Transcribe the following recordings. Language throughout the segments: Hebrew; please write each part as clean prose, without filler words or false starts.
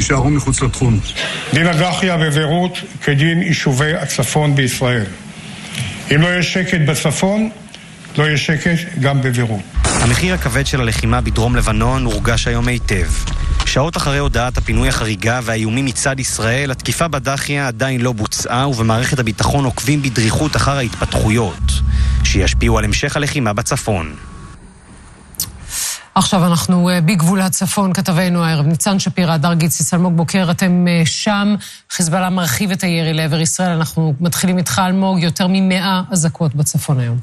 יישארו מחוץ לתחום. דין הדחיה בבירות כדין יישובי הצפון בישראל. אם לא יהיה שקט בצפון, לא יהיה שקט גם בבירות. המחיר הכבד של הלחימה בדרום לבנון הורגש היום היטב. שעות אחרי הודעת הפינוי החריגה והאיומים מצד ישראל, התקיפה בדחיה עדיין לא בוצעה, ובמערכת הביטחון עוקבים בדריכות אחר ההתפתחויות שישפיעו על המשך הלחימה בצפון. עכשיו אנחנו בגבול הצפון, כתבנו הערב ניצן שפירא, הדר גיציס, אלמוג בוקר, אתם שם, חיזבאללה מרחיב את הירי לעבר ישראל, אנחנו מתחילים איתך אלמוג, יותר מ100 אזעקות בצפון היום.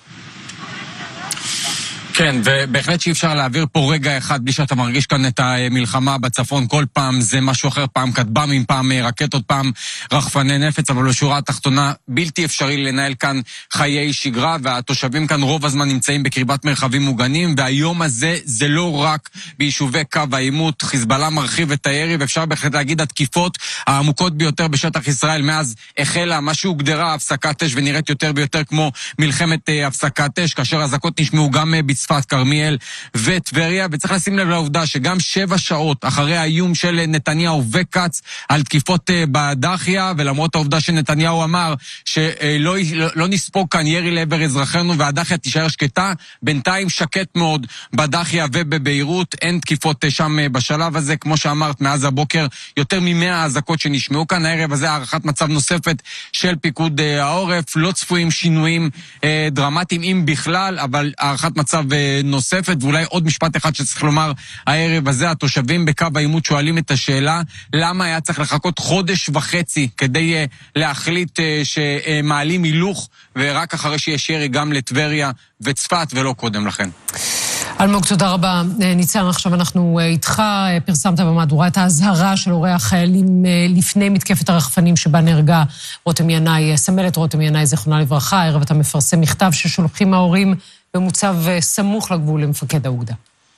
כן, ובהחלט שאי אפשר להעביר פה רגע אחד בלי שאתה מרגיש כאן את המלחמה בצפון. כל פעם זה משהו אחר, פעם כטב"מים, פעם רקטות, פעם רחפני נפץ, אבל בשורה התחתונה בלתי אפשרי לנהל כאן חיי שגרה, והתושבים כאן רוב הזמן נמצאים בקרבת מרחבים מוגנים, והיום הזה זה לא רק ביישובי קו העימות. חיזבאללה מרחיב את הירי, ואפשר בהחלט להגיד התקיפות העמוקות ביותר בשטח ישראל מאז החלה מה שהוגדרה הפסקת אש ונראית יותר ויותר כמו מלחמת הפסקת אש, כאשר אזעקות נשמעו גם צפת, כרמיאל וטבריה, וצריך לשים לב לעובדה שגם 7 שעות אחרי האיום של נתניהו וקץ על תקיפות בדחיה, ולמרות העובדה שנתניהו אמר שלא נספוג כאן ירי לעבר אזרחינו והדחיה תישאר שקטה, בינתיים שקט מאוד בדחיה ובביירות, אין תקיפות שם בשלב הזה. כמו שאמרת, מאז הבוקר יותר מ100 אזעקות שנשמעו כאן. הערב הזה הערכת מצב נוספת של פיקוד העורף, לא צפויים שינויים דרמטיים אם בכלל, אבל הערכת מצב נוספת. ואולי עוד משפט אחד שצריך לומר הערב הזה, התושבים בקו העימות שואלים את השאלה למה היה צריך לחכות חודש וחצי כדי להחליט שמעלים הילוך, ורק אחרי שיש ירי גם לטבריה וצפת ולא קודם לכן. אלמוג, תודה רבה. ניצן, עכשיו אנחנו איתך, פרסמת במהדורה את ההזהרה של הורי החיילים לפני מתקפת הרחפנים שבה נהרגה רותם ינאי, סמלת רותם ינאי, זיכרונה לברכה. הערב אתה מפרסם מכתב ששולחים ההורים במוצב סמוך לגבול למפקד האוגדה.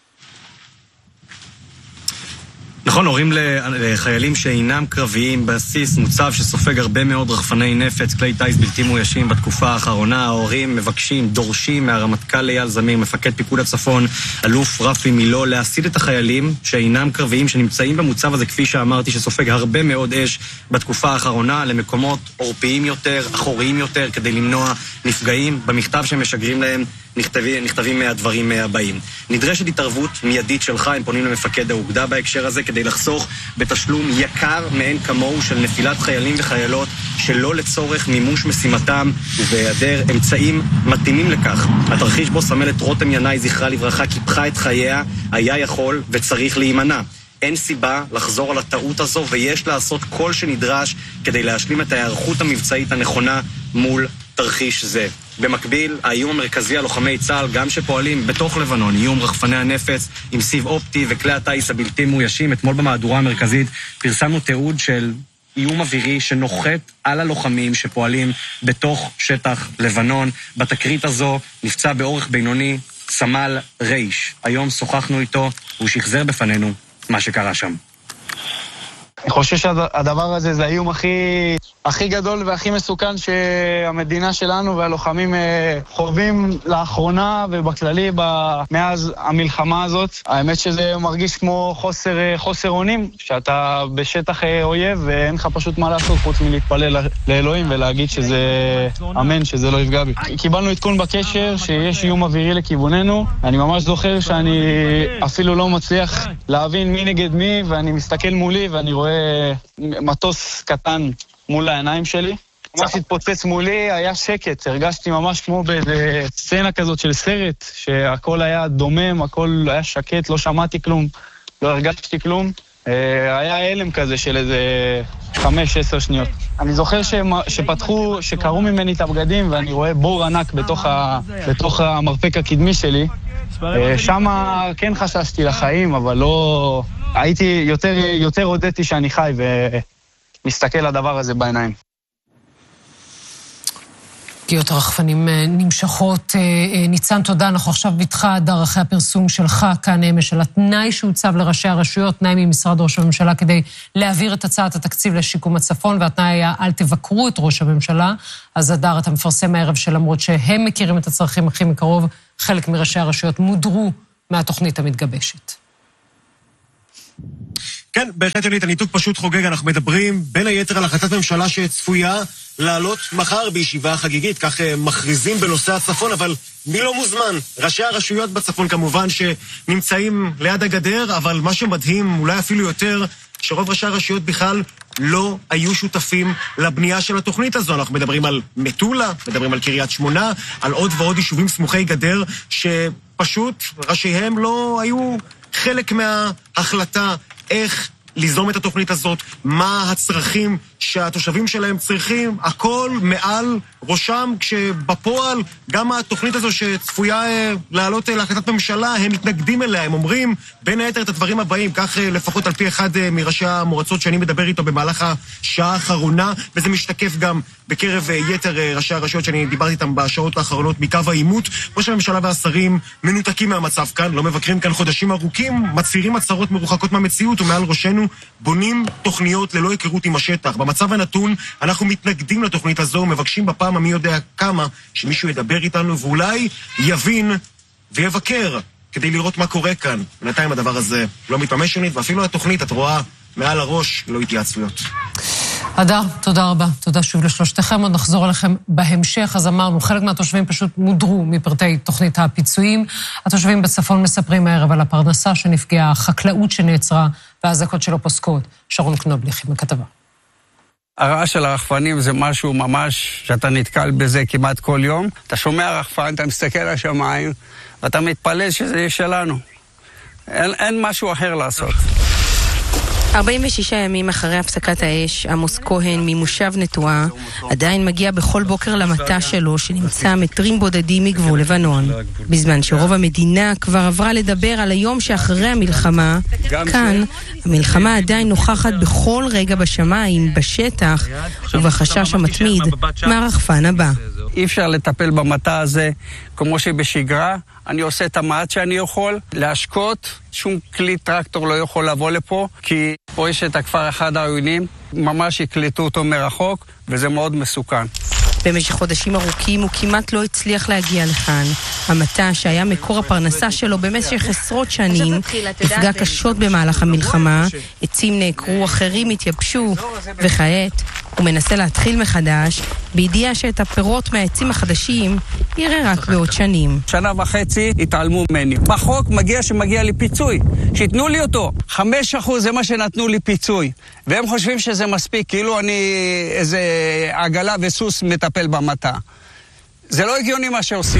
נכון, הורים לחיילים שאינם קרביים, בסיס מוצב שסופג הרבה מאוד רחפני נפץ, כלי טייס בלתי מאוישים בתקופה האחרונה. ההורים מבקשים, דורשים מהרמטכ"ל אייל זמיר, מפקד פיקוד הצפון, אלוף רפי מילו, להסיט את החיילים שאינם קרביים, שנמצאים במוצב הזה, כפי שאמרתי, שסופג הרבה מאוד אש בתקופה האחרונה, למקומות עורפיים יותר, אחוריים יותר, כדי למנוע נפגעים. במכתב שמשגרים להם נכתבים מהדברים הבאים. נדרשת התערבות מיידית שלך, הם פונים למפקד האוגדה בהקשר הזה, כדי לחסוך בתשלום יקר מאין כמוהו של נפילת חיילים וחיילות שלא לצורך מימוש משימתם ובהיעדר אמצעים מתאימים לכך. התרחיש בו סמלת רותם ינאי, זכרה לברכה, קיפחה את חייה, היה יכול וצריך להימנע. אין סיבה לחזור על הטעות הזו, ויש לעשות כל שנדרש כדי להשלים את ההיערכות המבצעית הנכונה מול תרחיש זה. במקביל, האיום המרכזי על לוחמי צה"ל, גם שפועלים בתוך לבנון, איום רחפני הנפץ עם סיב אופטי וכלי הטייס הבלתי מאוישים. אתמול במהדורה המרכזית פרסמנו תיעוד של איום אווירי שנוחת על הלוחמים שפועלים בתוך שטח לבנון. בתקרית הזו נפצע באורך בינוני סמל רייש. היום שוחחנו איתו והוא שחזר בפנינו מה שקרה שם. אני חושב שהדבר הזה זה האיום הכי גדול והכי מסוכן שהמדינה שלנו והלוחמים חווים לאחרונה ובכללי מאז המלחמה הזאת. האמת שזה מרגיש כמו חוסר אונים, שאתה בשטח אויב ואין לך פשוט מה לעשות חוץ מלהתפלל לאלוהים ולהגיד שזה אמן, שזה לא יפגע בי. קיבלנו עדכון בקשר שיש איום אווירי לכיווננו. אני ממש זוכר שאני אפילו לא מצליח להבין מי נגד מי, ואני מסתכל מולי ואני רואה מטוס קטן מול העיניים שלי. ממש התפוצץ מולי, היה שקט, הרגשתי ממש כמו באיזה סצנה כזאת של סרט, שהכל היה דומם, הכל היה שקט, לא שמעתי כלום, לא הרגשתי כלום. היה הלם כזה של איזה 5-10 שניות. אני זוכר שקראו ממני את הבגדים, ואני רואה בור ענק בתוך המרפק הקדמי שלי. שם כן חששתי לחיים, אבל לא... הייתי יותר הודיתי שאני חי ומסתכל לדבר הזה בעיניים. פגיעות הרחפנים נמשכות. ניצן, תודה. אנחנו עכשיו איתך, דר, אחרי הפרסום שלך כאן אמש על התנאי שהוצב לראשי הרשויות, תנאי ממשרד ראש הממשלה כדי להעביר את הצעת התקציב לשיקום הצפון, והתנאי היה אל תבקרו את ראש הממשלה. אז הדר, אתה מפרסם הערב שלמרות שהם מכירים את הצרכים הכי מקרוב, חלק מראשי הרשויות מודרו מהתוכנית המתגבשת. כן, בהחלט יונית, הניתוק פשוט חוגג. אנחנו מדברים בין היתר על החלטת ממשלה שצפויה לעלות מחר בישיבה חגיגית, כך מכריזים בנושא הצפון, אבל מי לא מוזמן? ראשי הרשויות בצפון כמובן שנמצאים ליד הגדר, אבל מה שמדהים, אולי אפילו יותר, שרוב ראשי הרשויות בכלל לא היו שותפים לבנייה של התוכנית הזו. אנחנו מדברים על מטולה, מדברים על קריית שמונה, על עוד ועוד יישובים סמוכי גדר, שפשוט ראשיהם לא היו חלק מההחלטה איך ליזום את התוכנית הזאת, מה הצרכים שהתושבים שלהם צריכים, הכל מעל ראשם, כשבפועל גם התוכנית הזו שצפויה לעלות להחלטת ממשלה, הם מתנגדים אליה, הם אומרים בין היתר את הדברים הבאים, כך לפחות על פי אחד מראשי המועצות שאני מדבר איתו במהלך השעה האחרונה, וזה משתקף גם בקרב יתר ראשי הרשויות שאני דיברתי איתם בשעות האחרונות מקו העימות. ראש הממשלה והשרים מנותקים מהמצב כאן, לא מבקרים כאן חודשים ארוכים, מצהירים הצהרות מרוחקות מהמציאות, ומעל ראשנו בונים תוכניות ללא היכרות עם השטח. במצב הנתון אנחנו מתנגדים לתוכנית הזו, מבקשים בפעם המי יודע כמה שמישהו ידבר איתנו ואולי יבין ויבקר כדי לראות מה קורה כאן. בינתיים הדבר הזה לא מתממש שונית, ואפילו התוכנית, את רואה, מעל הראש לא התייעצויות. אדר, תודה רבה. תודה שוב לשלושתכם. עוד נחזור אליכם בהמשך. אז אמרנו, חלק מהתושבים פשוט מודרו מפרטי תוכנית הפיצויים. התושבים בצפון מספרים הערב על הפרנסה שנפגעה, החקלאות שנעצרה, והאזעקות שלא פוסקות. שרון קנובליך עם הכתבה. הרעש של הרחפנים זה משהו ממש שאתה נתקל בזה כמעט כל יום. אתה שומע רחפן, אתה מסתכל על השמיים, ואתה מתפלל שזה שלנו. אין משהו אחר לעשות. 46 ימים אחרי הפסקת האש, עמוס כהן ממושב נטועה עדיין מגיע בכל בוקר למטה שלו שנמצא מטרים בודדים מגבול לבנון. בזמן שרוב המדינה כבר עברה לדבר על היום שאחרי המלחמה, כאן המלחמה עדיין נוכחת בכל רגע בשמיים, בשטח ובחשש המתמיד מהרחפן הבא. אי אפשר לטפל במטה הזה כמו שבשגרה. אני עושה את המעט שאני יכול להשקות. שום כלי טרקטור לא יכול לבוא לפה, כי פה יש את הכפר אחד העוינים, ממש יקלטו אותו מרחוק, וזה מאוד מסוכן. במשך חודשים ארוכים הוא כמעט לא הצליח להגיע לכאן. המטה שהיה מקור הפרנסה שלו במשך עשרות שנים נפגע קשות במהלך המלחמה, עצים נעקרו, אחרים התייבשו, וכעת הוא מנסה להתחיל מחדש בידיעה שאת הפירות מהעצים החדשים יראה רק בעוד שנים. שנה וחצי התעלמו ממני. בחוק שמגיע לי פיצוי, שיתנו לי אותו. 5% זה מה שנתנו לי פיצוי, והם חושבים שזה מספיק, כאילו אני איזה עגלה וסוס מטפל במטה. זה לא הגיוני מה שעושים.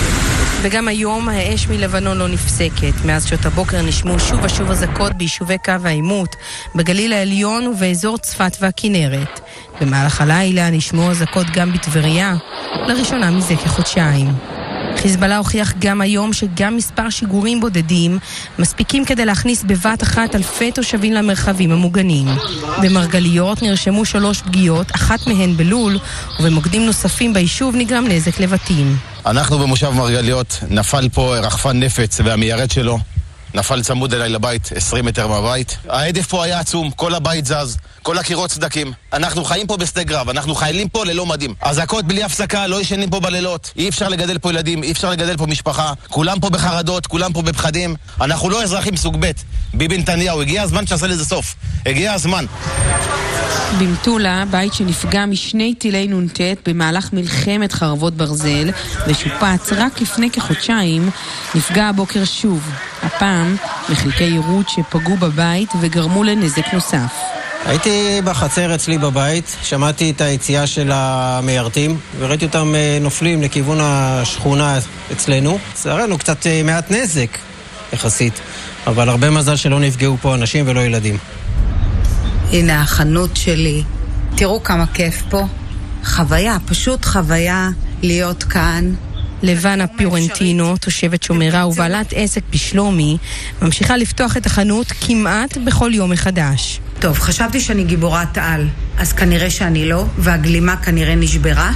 וגם היום האש מלבנון לא נפסקת. מאז שעות הבוקר נשמעו שוב ושוב אזעקות ביישובי קו העימות, בגליל העליון ובאזור צפת והכינרת. במהלך הלילה נשמעו אזעקות גם בטבריה, לראשונה מזה כחודשיים. חיזבאללה הוכיח גם היום שגם מספר שיגורים בודדים מספיקים כדי להכניס בבת אחת אלפי תושבים למרחבים המוגנים. במרגליות נרשמו 3 פגיעות, אחת מהן בלול, ובמוקדים נוספים ביישוב נגרם נזק לבתים. אנחנו במושב מרגליות, נפל פה רחפן נפץ והמיירט שלו נפל צמוד אליי לבית, 20 מטר מהבית. העדף פה היה עצום, כל הבית זז, כל הקירות צדקים. אנחנו חיים פה בשדה גרב, אנחנו חיילים פה ללא מדים. אזעקות בלי הפסקה, לא ישנים פה בלילות. אי אפשר לגדל פה ילדים, אי אפשר לגדל פה משפחה. כולם פה בחרדות, כולם פה בפחדים. אנחנו לא אזרחים סוג ב'. ביבי נתניהו, הגיע הזמן שעשה לזה סוף. הגיע הזמן. במטולה, בית שנפגע משני טילי נ"ט במהלך מלחמת חרבות ברזל ושופץ רק לפני כחודשיים, נפגע הבוקר שוב. הפעם מחלקי יירוט שפגעו בבית וגרמו לנזק נוסף. הייתי בחצר אצלי בבית, שמעתי את היציאה של המיירטים וראיתי אותם נופלים לכיוון השכונה אצלנו. צערנו קצת מעט נזק יחסית, אבל הרבה מזל שלא נפגעו פה אנשים ולא ילדים. הנה החנות שלי. תראו כמה כיף פה. חוויה, פשוט חוויה להיות כאן. לבנה פיורנטינו, תושבת שומרה ובעלת עסק בשלומי, ממשיכה לפתוח את החנות כמעט בכל יום מחדש. טוב, חשבתי שאני גיבורת על, אז כנראה שאני לא, והגלימה כנראה נשברה,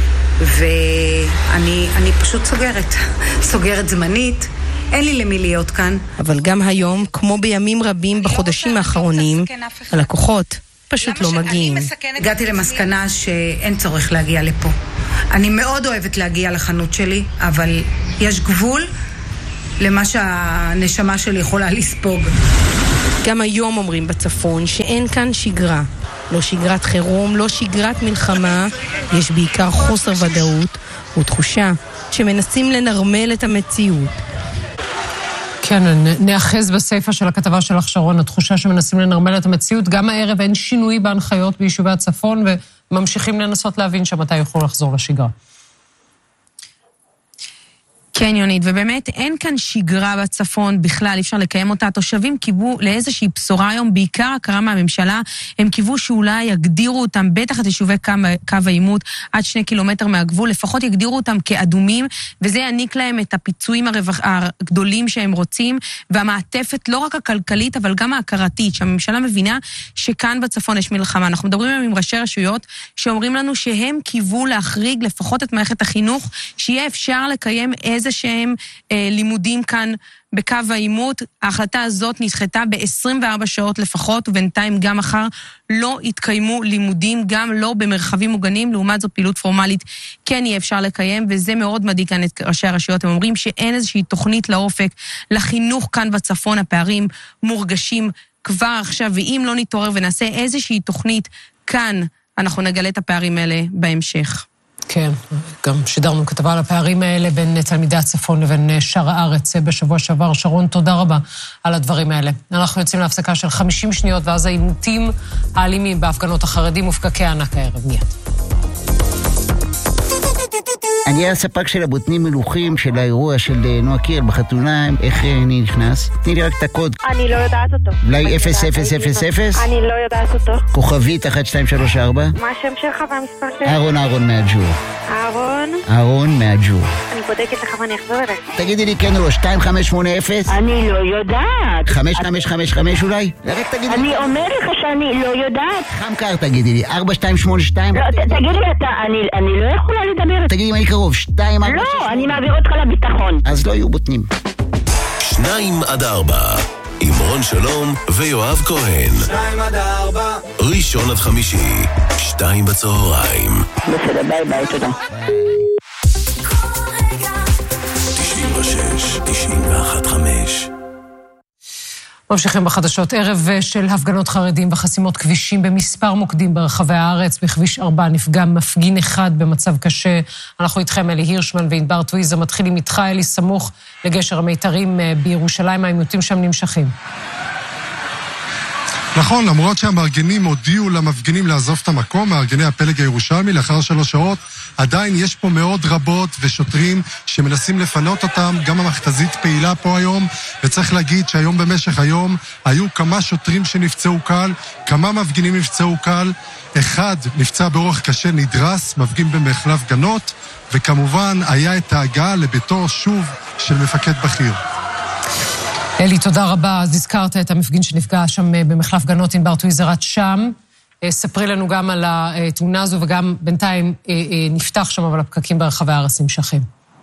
ואני פשוט סוגרת זמנית. אין לי למי להיות כאן. אבל גם היום, כמו בימים רבים בחודשים האחרונים, הלקוחות פשוט לא מגיעים. הגעתי למסקנה שאין צורך להגיע לפה. אני מאוד אוהבת להגיע לחנות שלי, אבל יש גבול למה שהנשמה שלי יכולה לספוג. גם היום אומרים בצפון שאין כאן שגרה. לא שגרת חירום, לא שגרת מלחמה, יש בעיקר חוסר ודאות ותחושה שמנסים לנרמל את המציאות. כן, נאחז בסייפה של הכתבה שלך שרון, התחושה שמנסים לנרמל את המציאות. גם הערב אין שינוי בהנחיות ביישובי הצפון, וממשיכים לנסות להבין שמתי יוכלו לחזור לשגרה. כן, יונית, ובאמת אין כאן שגרה בצפון בכלל, אפשר לקיים אותה. התושבים קיוו לאיזושהי בשורה היום, בעיקר הכרה מהממשלה, הם קיוו שאולי יגדירו אותם, בטח את יישובי קו העימות, עד 2 קילומטר מהגבול, לפחות יגדירו אותם כאדומים, וזה יעניק להם את הפיצויים הגדולים שהם רוצים, והמעטפת לא רק הכלכלית, אבל גם ההכרתית, שהממשלה מבינה שכאן בצפון יש מלחמה. אנחנו מדברים היום עם ראשי רשויות, שאומרים לנו שהם קיוו להחריג לפחות את מערכת החינוך, שיהיה אפשר לקיים שהם לימודים כאן בקו העימות. ההחלטה הזאת נדחתה ב-24 שעות לפחות, ובינתיים גם מחר לא יתקיימו לימודים, גם לא במרחבים מוגנים. לעומת זאת פעילות פורמלית כן יהיה אפשר לקיים, וזה מאוד מדאיג כאן את ראשי הרשויות. הם אומרים שאין איזושהי תוכנית לאופק לחינוך כאן בצפון. הפערים מורגשים כבר עכשיו, ואם לא נתעורר ונעשה איזושהי תוכנית כאן, אנחנו נגלה את הפערים האלה בהמשך. כן, גם שידרנו כתבה על הפערים האלה בין תלמידי הצפון לבין שאר הארץ בשבוע שעבר. שרון, תודה רבה על הדברים האלה. אנחנו יוצאים להפסקה של 50 שניות, ואז העימותים האלימים בהפגנות החרדים ופקקי הענק הערב מיד. אני הספק של הבוטנים מלוכים של האירוע של נועה קירל בחתונה. איך אני נכנס? תני לי רק את הקוד. אני לא יודעת אותו. אולי 0000? אני לא יודעת אותו. כוכבית 1234. מה השם שלך והמספר שלך? אהרון מהג'ור. אהרון מהג'ור. אני בודקת לך ואני אחזור אליך. תגידי לי כן או לא, 2580? אני לא יודעת. 5555 אולי? רק תגידי לי. אני אומר לך שאני לא יודעת. חמקר תגידי לי, 4282. לא, תגידי לי אתה, אני לא יכולה לדבר. תגידי אם אני קרוב, 246. לא, אני מעביר אותך לביטחון. אז לא יהיו בוטנים. 2-4 עם רון שלום ויואב כהן. 2-4 ראשון עד חמישי, 2 בצהריים. בסדר, ביי ביי, תודה. 96-91-5. ממשיכים בחדשות. ערב של הפגנות חרדים וחסימות כבישים במספר מוקדים ברחבי הארץ. בכביש 4 נפגע מפגין אחד במצב קשה. אנחנו איתכם אלי הירשמן וענבר טוויזר. מתחילים איתך אלי, סמוך לגשר המיתרים בירושלים. העימותים שם נמשכים. נכון, למרות שהמארגנים הודיעו למפגינים לעזוב את המקום, מארגני הפלג הירושלמי, לאחר 3 שעות, עדיין יש פה מאוד רבות ושוטרים שמנסים לפנות אותם. גם המכתזית פעילה פה היום, וצריך להגיד שהיום במשך היום היו כמה שוטרים שנפצעו קל, כמה מפגינים נפצעו קל, אחד נפצע באורח קשה, נדרס, מפגין במחלף גנות, וכמובן היה את ההגעה לביתו שוב של מפקד בכיר. אלי, תודה רבה. אז הזכרת את המפגין שנפגע שם במחלף גנות. ענבר טוויזר, את שם. ספרי לנו גם על התאונה הזו, וגם בינתיים נפתח שם, אבל הפקקים ברחבי הארץ נמשכים.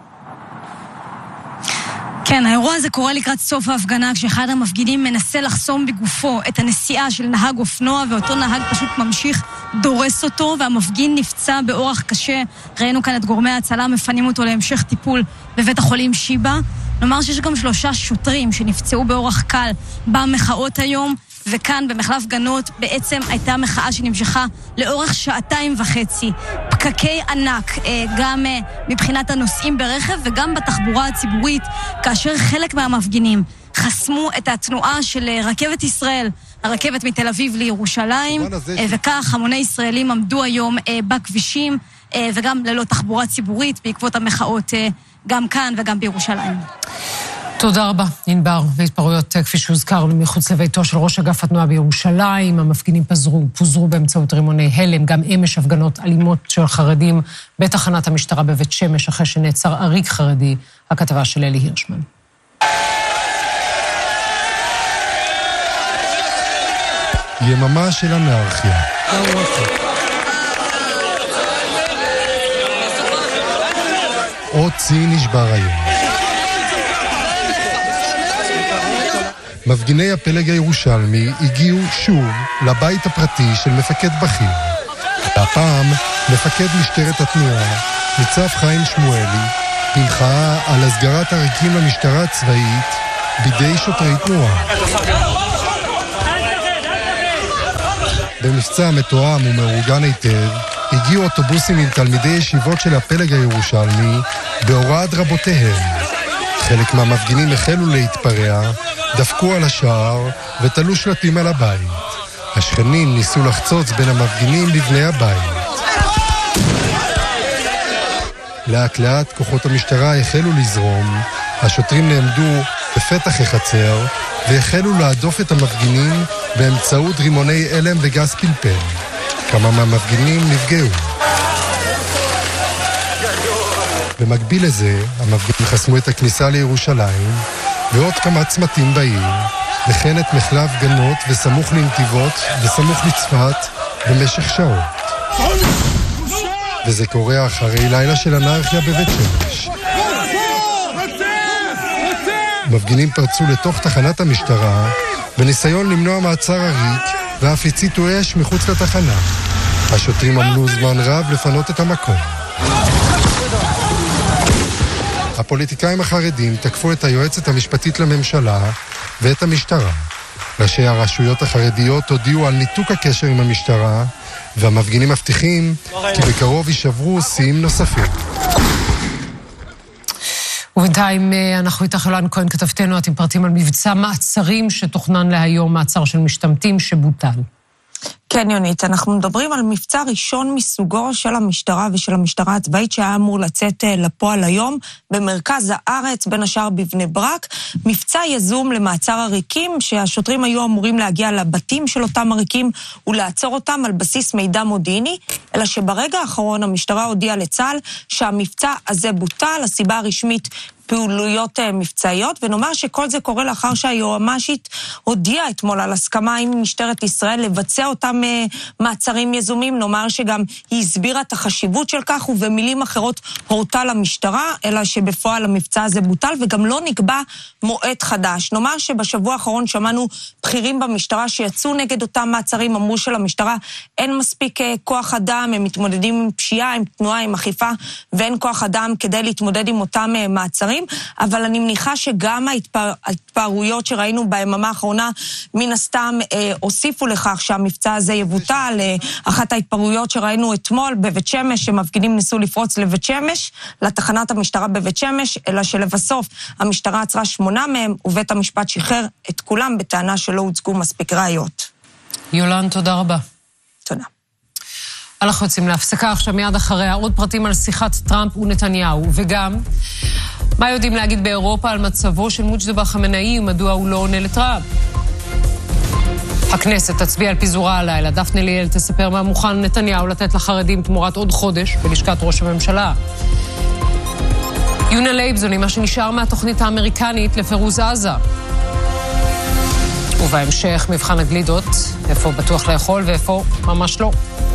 כן, האירוע הזה קורה לקראת סוף ההפגנה, כשאחד המפגינים מנסה לחסום בגופו את הנסיעה של נהג אופנוע, ואותו נהג פשוט ממשיך, דורס אותו, והמפגין נפצע באורח קשה. ראינו כאן את גורמי ההצלה, מפנים אותו להמשך טיפול בבית החולים שיבא. נאמר שיש גם 3 שוטרים שנפצעו באורח קל במחאות היום, וכאן במחלף גנות בעצם הייתה מחאה שנמשכה לאורך 2.5 פקקי ענק, גם מבחינת הנוסעים ברכב וגם בתחבורה הציבורית, כאשר חלק מהמפגינים חסמו את התנועה של רכבת ישראל, הרכבת מתל אביב לירושלים, וכך המוני ישראלים עמדו היום בכבישים וגם ללא תחבורה ציבורית בעקבות המחאות גם כאן וגם בירושלים. תודה רבה, ענבר. והתפרעויות, כפי שהוזכר, מחוץ לביתו של ראש אגף התנועה בירושלים. המפגינים פוזרו באמצעות רימוני הלם. גם אמש הפגנות אלימות של חרדים בתחנת המשטרה בבית שמש, אחרי שנעצר עריק חרדי. הכתבה של אלי הירשמן. יממה של אנרכיה. עוד צי נשבר היום. מפגיני הפלג הירושלמי הגיעו שוב לבית הפרטי של מפקד בכיר. והפעם מפקד משטרת התנועה, ניצב חיים שמואלי, במחאה על הסגרת עריקים למשטרה הצבאית בידי שוטרי תנועה. במבצע מתואם ומאורגן היטב, הגיעו אוטובוסים עם תלמידי ישיבות של הפלג הירושלמי בהוראת רבותיהם. חלק מהמפגינים החלו להתפרע, דפקו על השער ותלו שלטים על הבית. השכנים ניסו לחצוץ בין המפגינים לבני הבית. לאט לאט כוחות המשטרה החלו לזרום, השוטרים נעמדו בפתח החצר והחלו להדוף את המפגינים באמצעות רימוני אלם וגז פלפל. כמה מהמפגינים נפגעו. במקביל לזה, המפגינים חסמו את הכניסה לירושלים ועוד כמה צמתים בעיר, וכן את מחלף גנות וסמוך לנתיבות וסמוך לצפת במשך שעות. וזה קורה אחרי לילה של אנרכיה בבית שמש. מפגינים פרצו לתוך תחנת המשטרה בניסיון למנוע מעצר עריק ואף הציתו אש מחוץ לתחנה. השוטרים עמלו זמן רב לפנות את המקום. הפוליטיקאים החרדים תקפו את היועצת המשפטית לממשלה ואת המשטרה. ראשי הרשויות החרדיות הודיעו על ניתוק הקשר עם המשטרה, והמפגינים מבטיחים כי בקרוב יישברו שיאים נוספים. ובינתיים אנחנו איתך אלן כהן כתבתנו, את עם פרטים על מבצע מעצרים שתוכנן להיום, מעצר של משתמטים שבוטל. כן, יונית, אנחנו מדברים על מבצע ראשון מסוגו של המשטרה ושל המשטרה הצבאית שהיה אמור לצאת לפועל היום במרכז הארץ, בין השאר בבני ברק. מבצע יזום למעצר עריקים שהשוטרים היו אמורים להגיע לבתים של אותם עריקים ולעצור אותם על בסיס מידע מודיעיני, אלא שברגע האחרון המשטרה הודיעה לצה"ל שהמבצע הזה בוטל, הסיבה הרשמית פעולויות מבצעיות, ונאמר שכל זה קורה לאחר שהיועמ"שית הודיעה אתמול על הסכמה עם משטרת ישראל לבצע אותם מעצרים יזומים. נאמר שגם היא הסבירה את החשיבות של כך, ובמילים אחרות הורתה למשטרה, אלא שבפועל המבצע הזה בוטל וגם לא נקבע מועד חדש. נאמר שבשבוע האחרון שמענו בכירים במשטרה שיצאו נגד אותם מעצרים, אמרו שלמשטרה אין מספיק כוח אדם, הם מתמודדים עם פשיעה, עם תנועה, עם אכיפה, ואין כוח אדם כדי להתמודד עם אותם מעצרים. אבל אני מניחה שגם ההתפרעויות שראינו ביממה האחרונה מן הסתם הוסיפו לכך שהמבצע הזה יבוטל. אחת ההתפרעויות שראינו אתמול בבית שמש, שמפגינים ניסו לפרוץ לבית שמש, לתחנת המשטרה בבית שמש, אלא שלבסוף המשטרה עצרה 8 מהם ובית המשפט שחרר את כולם בטענה שלא הוצגו מספיק ראיות. יולן, תודה רבה. תודה. אנחנו יוצאים להפסקה עכשיו, מיד אחריה עוד פרטים על שיחת טראמפ ונתניהו, וגם מה יודעים להגיד באירופה על מצבו של מוג'תבא חמינאי ומדוע הוא לא עונה לטראמפ. הכנסת תצביע על פיזורה הלילה, דפנה ליאל תספר מה מוכן נתניהו לתת לחרדים תמורת עוד חודש בלשכת ראש הממשלה. יונה לייבזון, מה שנשאר מהתוכנית האמריקנית לפירוז עזה. ובהמשך מבחן הגלידות, איפה בטוח לאכול ואיפה ממש לא.